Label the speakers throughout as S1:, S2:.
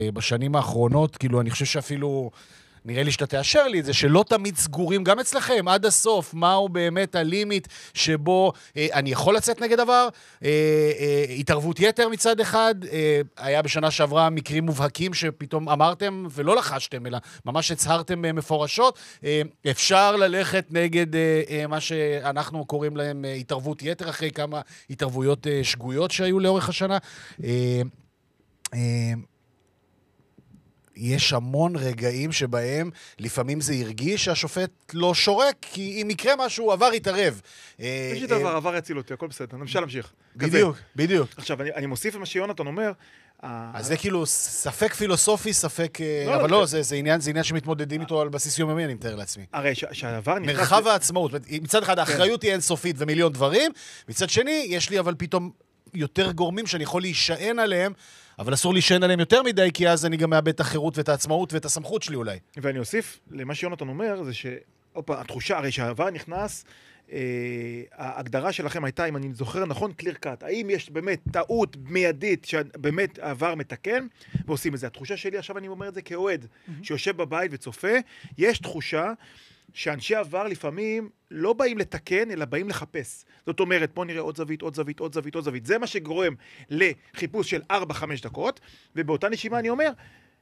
S1: בשנים האחרונות, כאילו, אני חושב שאפילו, נראה לי שאתה תאשר לי את זה, שלא תמיד סגורים, גם אצלכם, עד הסוף, מהו באמת הלימיט שבו אני יכול לצאת נגד דבר, התערבות יתר מצד אחד, היה בשנה שעברה מקרים מובהקים שפתאום אמרתם ולא לחשתם, אלא ממש הצהרתם מפורשות, אפשר ללכת נגד מה שאנחנו קוראים להם התערבות יתר, אחרי כמה התערבויות שגויות שהיו לאורך השנה. יש המון רגעים שבהם לפעמים זה הרגיש שהשופט לא שורק, כי אם יקרה משהו, עבר יתערב.
S2: יש לי דבר, עבר יציל אותי, הכל בסדר, נמשיך להמשיך.
S1: בדיוק.
S2: עכשיו, אני מוסיף למה שיונתן אומר,
S1: אז זה כאילו ספק פילוסופי, ספק... אבל לא, זה עניין שמתמודדים איתו על בסיס יומיומי, אני מתאר לעצמי.
S2: הרי שהעבר נכנס...
S1: מרחב העצמאות. מצד אחד, האחריות היא אינסופית ומיליון דברים, מצד שני, יש לי אבל פתאום יותר גורמים שאני יכול להישען עליהם, אבל אסור להישען עליהם יותר מדי, כי אז אני גם מאבד את החירות ואת העצמאות ואת הסמכות שלי אולי.
S2: ואני אוסיף, למה שיונתן אומר, זה התחושה, הרי שהעבר נכנס, ההגדרה שלכם הייתה, אם אני זוכר נכון, קליר קאט. האם יש באמת טעות מיידית שבאמת העבר מתקן, ועושים את זה. התחושה שלי, עכשיו אני אומר את זה כאוהד, שיושב בבית וצופה, יש תחושה שאנשי עבר לפעמים לא באים לתקן, אלא באים לחפש. זאת אומרת, בוא נראה עוד זווית, עוד זווית, עוד זווית, עוד זווית. זה מה שגורם לחיפוש של 4-5 דקות, ובאותה נשימה אני אומר,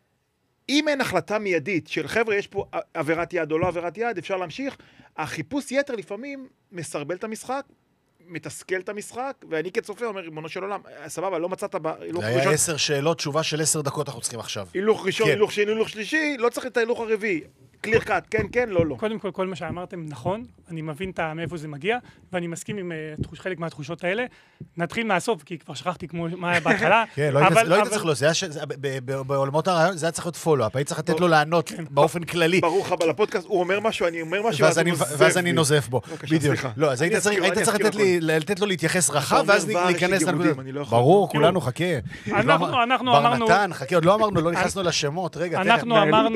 S2: אם אין החלטה מיידית של חבר'ה, יש פה עבירת יד או לא עבירת יד, אפשר להמשיך, החיפוש יתר לפעמים מסרבל את המשחק, מתסכל את המשחק, ואני כצופה אומר, ריבונו של עולם, סבבה, לא מצאת בהילוך
S1: ראשון. זה היה 10 שאלות, תשובה של 10 דקות אנחנו צריכים עכשיו.
S2: הילוך ראשון, הילוך שני, הילוך שלישי, לא צריך את ההילוך הרביעי. קליר קאט, כן, כן, לא, לא.
S3: קודם כל, כל מה שאמרתם נכון, אני מבין מאיפה זה מגיע, ואני מסכים עם חלק מהתחושות האלה. נתחיל מהסוף, כי כבר שכחתי כמו מה היה בהתחלה.
S1: כן, לא היית צריך לו, בעולמות הרעיון, זה היה צריך להיות פולו-אפ, היית צריך לתת לו לענות באופן כללי.
S2: ברוך הבא לפודקאסט, הוא אומר משהו, אני אומר משהו,
S1: ואז אני נוזף בו. בדיוק. לא, אז היית צריך לתת לו להתייחס רחב, ואז להיכנס לנקודה. ברור, כולנו, חכה.
S3: אנחנו אמרנו...
S1: ברנתן, חכה, עוד לא אמרנו, לא נכנסנו לשמות. רגע,
S3: אנחנו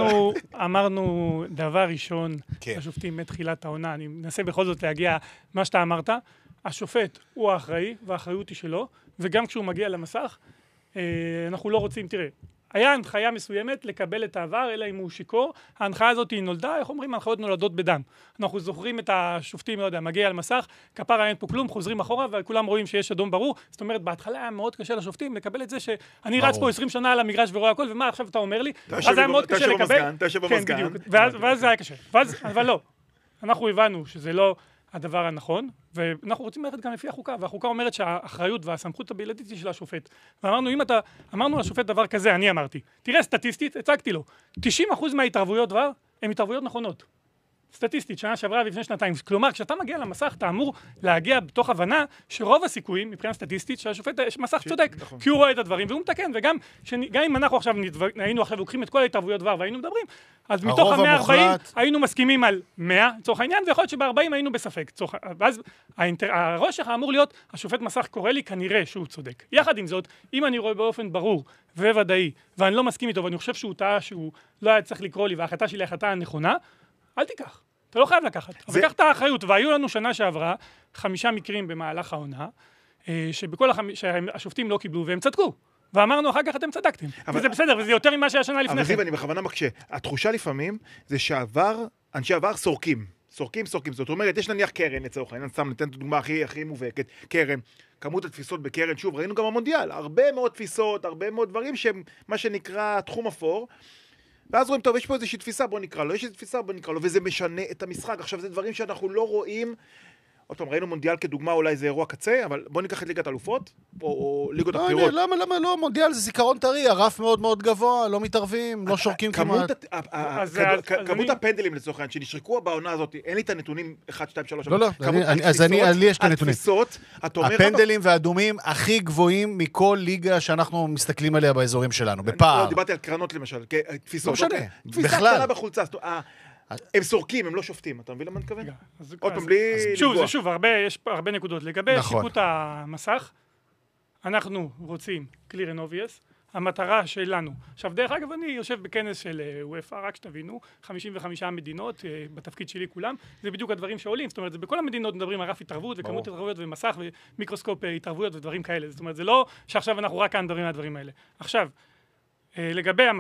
S3: אמרנו דבר ראשון, השופטים מתחילת העונה, אני מנסה בכל זאת להגיע מה שאתה אמרת, השופט הוא האחראי, והאחריות היא שלו, וגם כשהוא מגיע למסך, אנחנו לא רוצים, תראה, היה הנחיה מסוימת לקבל את העבר, אלא אם הוא שיקור, ההנחיה הזאת היא נולדה, איך אומרים, ההנחיות נולדות בדם. אנחנו זוכרים את השופטים, לא יודע, מגיע על מסך, כפרה אין פה כלום, חוזרים אחורה, וכולם רואים שיש אדום ברור, זאת אומרת, בהתחלה היה מאוד קשה לשופטים לקבל את זה שאני רץ פה 20 שנה על המגרש ורואה הכל, ומה עכשיו אתה אומר לי? אז היה מאוד קשה לקבל. כן, בדיוק. ואז זה היה קשה. אבל לא. אנחנו הבנו שזה לא הדבר הנכון, ואנחנו רוצים ללכת גם לפי החוקה, והחוקה אומרת שהאחריות והסמכות הבלעדית היא של השופט. ואמרנו, אמרנו לשופט דבר כזה, אני אמרתי, תראה סטטיסטית, הצגתי לו, 90% מההתערבויות דבר, הן התערבויות נכונות. סטטיסטית, שנה שעברה ולפני שנתיים. כלומר, כשאתה מגיע למסך, אתה אמור להגיע בתוך הבנה שרוב הסיכויים, מבחינה סטטיסטית, שהשופט מסך צודק, כי הוא רואה את הדברים והוא מתקן, וגם אם אנחנו עכשיו היינו עכשיו לוקחים את כל ההתערבויות דבר והיינו מדברים, אז מתוך ה-140 היינו מסכימים על 100, לצורך העניין, ויכול להיות שב-40 היינו בספק. ואז הראש שלך אמור להיות, השופט מסך קורא לי, כנראה שהוא צודק. יחד עם זאת, אם אני רואה באופן ברור וודאי, ואני לא מסכים איתו, ואני חושב שהוא טעה, שהוא לא היה צריך לקרוא לי, וההחלטה שלי ההחלטה הנכונה, אל תיקח. אתה לא חייב לקחת. אבל קח את האחריות, והיו לנו שנה שעברה 5 מקרים במהלך העונה, שהשופטים לא קיבלו, והם צדקו. ואמרנו, אחר כך אתם צדקתם. וזה בסדר, וזה יותר ממה שהיה שנה לפני כן.
S2: אבל זיו, אני בכוונה מקשה. התחושה לפעמים זה אנשי עבר סורקים. סורקים. זאת אומרת, יש נניח קרן, לצורך העניין, סתם ניתן את הדוגמה הכי מובהקת, קרן. כמות התפיסות בקרן, שוב, ראינו גם המונדיאל. הרבה מאוד תפיסות, הרבה מאוד דברים שהם מה שנקרא תחום אפור. ואז רואים, טוב, יש פה איזושהי תפיסה, בוא נקרא לו, יש איזושהי תפיסה, בוא נקרא לו, וזה משנה את המשחק. עכשיו, זה דברים שאנחנו לא רואים, עוד פעם, ראינו מונדיאל כדוגמה, אולי זה אירוע קצה, אבל בוא ניקח את ליגת אלופות, או ליגות הבחירות.
S1: למה לא? מונדיאל זה זיכרון טרי, הרף מאוד מאוד גבוה, לא מתערבים, לא שורקים כמעט.
S2: כמות הפנדלים לצורך העניין, שנשרקו בעונה הזאת, אין לי את הנתונים 1, 2, 3.
S1: לא, אז לי יש את הנתונים. הפנדלים והאדומים הכי גבוהים מכל ליגה שאנחנו מסתכלים עליה באזורים שלנו, בפער.
S2: דיברתי על קרנות למשל, תפיסות.
S1: לא משנה,
S2: בכלל. הם סורקים, הם לא שופטים, אתה מבין למה אני מתכוון? עוד פעם, בלי לפגוע.
S3: שוב, יש הרבה נקודות. לגבי שיפוט המסך, אנחנו רוצים clear and obvious, המטרה שלנו. עכשיו, דרך אגב, אני יושב בכנס של UEFA, רק שתבינו, 55 מדינות, בתפקיד שלי כולם, זה בדיוק הדברים שעולים, זאת אומרת, זה בכל המדינות מדברים על רף התערבות, וכמות התערבויות ומסך, ומיקרוסקופ התערבויות ודברים כאלה. זאת אומרת, זה לא שעכשיו אנחנו רק כאן מדברים על הדברים האלה. עכשיו, לגבי